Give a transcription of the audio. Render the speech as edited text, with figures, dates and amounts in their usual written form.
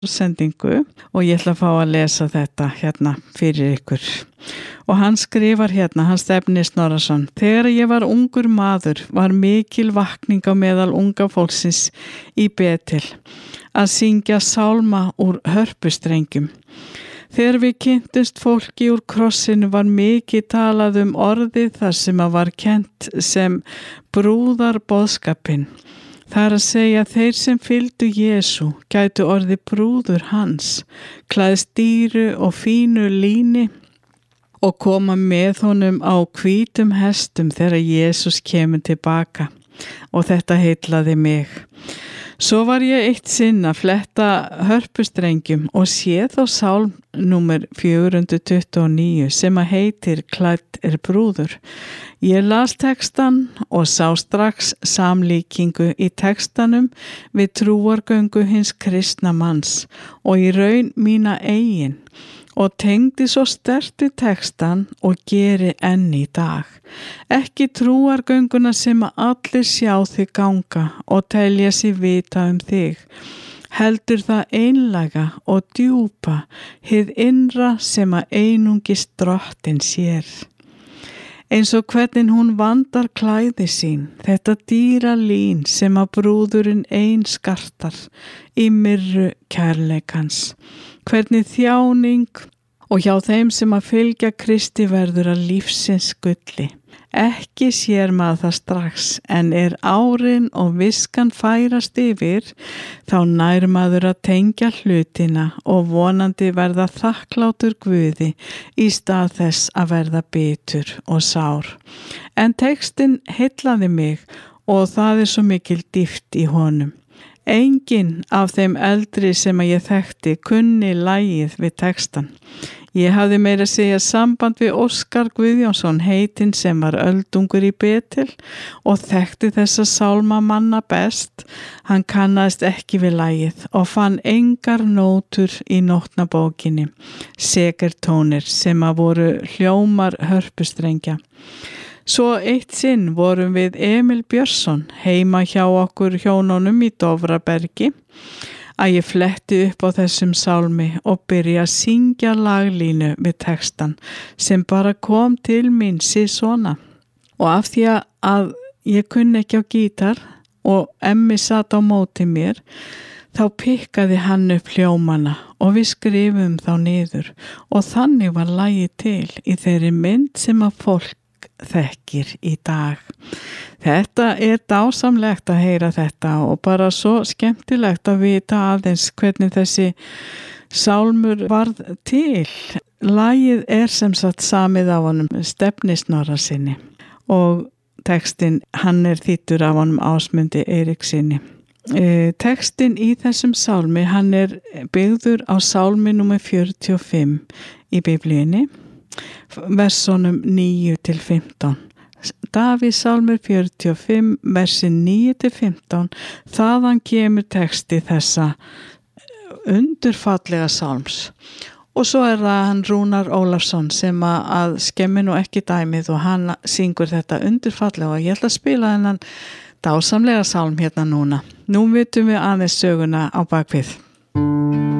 sendingu og ég ætla að fá að lesa þetta hérna fyrir ykkur. Og hann skrifar hérna, hann Stefnir Snorrason: Þegar ég var ungur maður var mikil vakning á meðal unga fólksins í Betel að syngja sálma úr hörpustrengjum. Þegar við kynntumst fólki úr krossinu var mikið talað orðið þar sem að var kennt sem brúðarboðskapinn. Það er að segja þeir sem fylgdu Jesú gætu orðið brúður hans, klæðst dýru og fínu líni og koma með honum á hvítum hestum þegar Jesús kemur tilbaka. Og þetta heillaði mig. Svo var ég eitt sinn að fletta hörpustrengjum og sé þá sálm númer 429 sem að heitir Klædd brúður. Ég las textan og sá strax samlíkingu í textanum við trúargöngu hins kristna manns og í raun mína eigin og tengdi svo sterkt við textan og geri enn í dag. Ekki trúargönguna sem að allir sjá þig ganga og telja sig vita þig, heldur það einlæga og djúpa, hið innra sem að einungis Drottinn sér. Eins og hvernig hún vandar klæði sín, þetta dýra lín sem að brúðurinn ein skartar í myrru kærleikans. Hvernig þjáning og hjá þeim sem að fylgja Kristi verður að lífsins gulli. Ekki sér maður það strax, en árin og viskan færast yfir, þá nær maður að tengja hlutina og vonandi verða þakklátur Guði í stað þess að verða bitur og sár. En textinn heillaði mig og það svo mikil dýpt í honum. Enginn af þeim eldri sem að ég þekkti kunni lagið við textan. Ég hafði meira að segja samband við Óskar Guðjónsson heitinn sem var öldungur í Betel og þekkti þessa sálmamanna best. Hann kannaðist ekki við lagið og fann engar nótur í nótnabókinni, segertónir sem að voru hljómar hörpustrengja. Svo eitt sinn vorum við Emil Björnsson heima hjá okkur hjónunum í Dofrabergi að ég fletti upp á þessum sálmi og byrja að syngja laglínu við textan sem bara kom til mín svona. Og af því að ég kunni ekki á gítar og Emmi sat á móti mér, þá pikkaði hann upp hljómana og við skrifum þá niður og þannig var lagið til í þeirri mynd sem að fólk þekkir í dag. Þetta dásamlegt að heyra þetta og bara svo skemmtilegt að vita aðeins hvernig þessi sálmur varð til. Lagið sem sagt samið af honum Stefni Snorrasyni og textinn hann þýddur af honum Ásmundi Eiríkssyni. Textinn í þessum sálmi hann byggður á sálmi númer 45 í Biblíunni, versunum 9-15. Davíð sálmur 45, versin 9-15, þaðan kemur texti þessa undurfallega sálms. Og svo það hann Rúnar Ólafsson sem að skemmi nú ekki dæmið og hann syngur þetta undurfallega og ég ætla að spila þennan dásamlega sálm hérna núna. Nú vitum við aðeins söguna á bakvið.